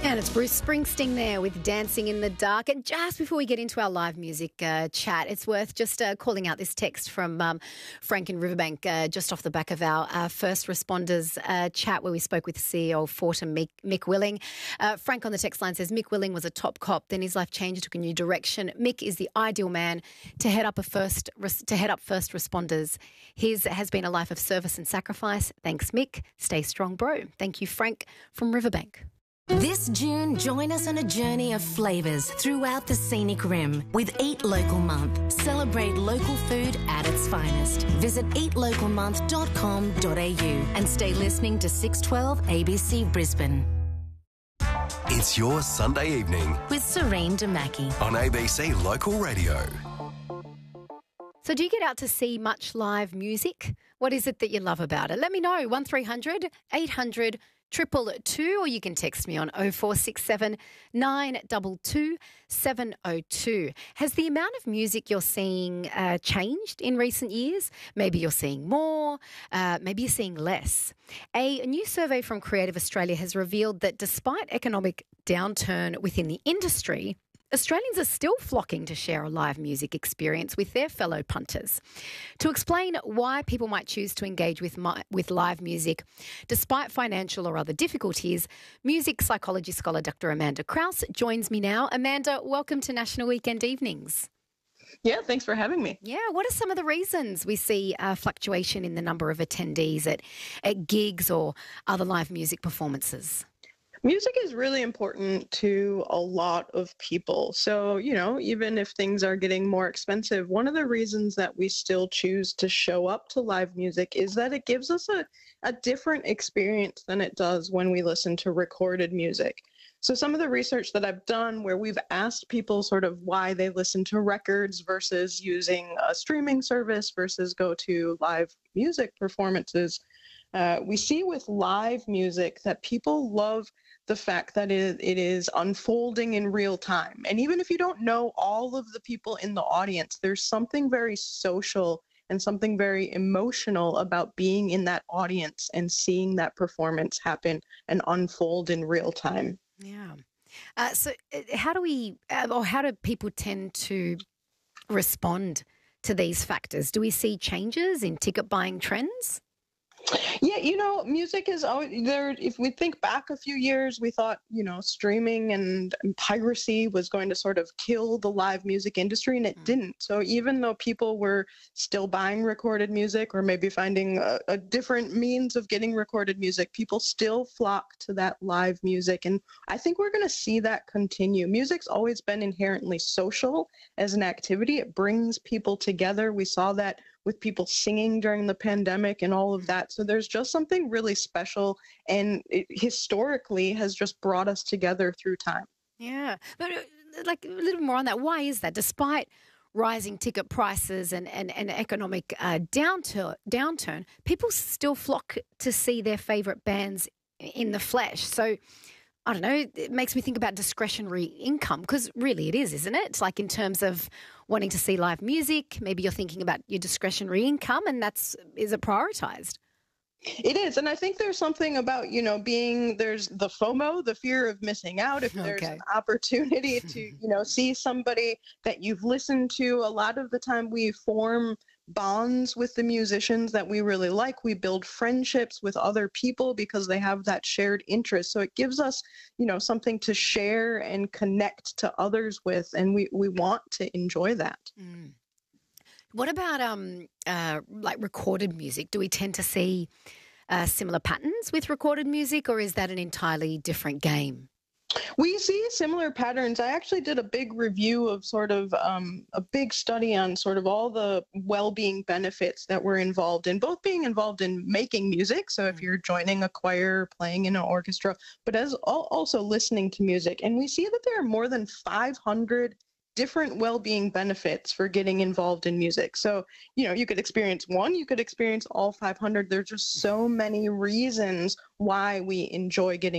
And it's Bruce Springsteen there with Dancing in the Dark. And just before we get into our live music chat, it's worth just calling out this text from Frank in Riverbank, just off the back of our first responders chat where we spoke with CEO of Fortum, Mick Willing. Frank on the text line says, Mick Willing was a top cop, then his life changed, took a new direction. Mick is the ideal man to head up first responders. His has been a life of service and sacrifice. Thanks, Mick. Stay strong, bro. Thank you, Frank from Riverbank. This June, join us on a journey of flavours throughout the scenic rim with Eat Local Month. Celebrate local food at its finest. Visit eatlocalmonth.com.au and stay listening to 612 ABC Brisbane. It's your Sunday evening With Serene Damaki on ABC Local Radio. So do you get out to see much live music? What is it that you love about it? Let me know. 1300 800 222, or you can text me on 0467 922 702. Has the amount of music you're seeing changed in recent years? Maybe you're seeing more, maybe you're seeing less. A new survey from Creative Australia has revealed that despite economic downturn within the industry, Australians are still flocking to share a live music experience with their fellow punters. To explain why people might choose to engage with live music despite financial or other difficulties, music psychology scholar Dr. Amanda Krause joins me now. Amanda, welcome to National Weekend Evenings. Yeah, thanks for having me. Yeah, what are some of the reasons we see a fluctuation in the number of attendees at gigs or other live music performances? Music is really important to a lot of people. So, even if things are getting more expensive, one of the reasons that we still choose to show up to live music is that it gives us a different experience than it does when we listen to recorded music. So some of the research that I've done where we've asked people sort of why they listen to records versus using a streaming service versus go to live music performances, we see with live music that people love the fact that it is unfolding in real time. And even if you don't know all of the people in the audience, there's something very social and something very emotional about being in that audience and seeing that performance happen and unfold in real time. Yeah. So how do people tend to respond to these factors? Do we see changes in ticket buying trends? Yeah, music is always there. If we think back a few years, we thought, streaming and piracy was going to sort of kill the live music industry, and it didn't. So even though people were still buying recorded music or maybe finding a different means of getting recorded music, people still flock to that live music. And I think we're going to see that continue. Music's always been inherently social as an activity. It brings people together. We saw that with people singing during the pandemic and all of that. So there's just something really special, and it historically has just brought us together through time. Yeah. But like a little more on that. Why is that? Despite rising ticket prices and economic downturn, people still flock to see their favourite bands in the flesh. So I don't know, it makes me think about discretionary income, because really it is, isn't it? It's like in terms of wanting to see live music, maybe you're thinking about your discretionary income, and is it prioritised? It is. And I think there's something about, there's the FOMO, the fear of missing out. If there's an opportunity to, see somebody that you've listened to, a lot of the time we form bonds with the musicians that we really like. We build friendships with other people because they have that shared interest. So it gives us, something to share and connect to others with, and we want to enjoy that. Mm. What about like recorded music? Do we tend to see similar patterns with recorded music, or is that an entirely different game? We see similar patterns. I actually did a big review of sort of a big study on sort of all the well-being benefits that were involved in both being involved in making music. So if you're joining a choir, playing in an orchestra, but as also listening to music. And we see that there are more than 500 different well-being benefits for getting involved in music. So, you could experience one, you could experience all 500. There's just so many reasons why we enjoy getting